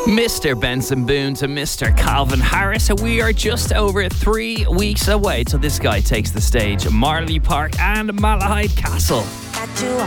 Mr. Benson Boone to Mr. Calvin Harris. We are just over 3 weeks away till this guy takes the stage. Marley Park and Malahide Castle.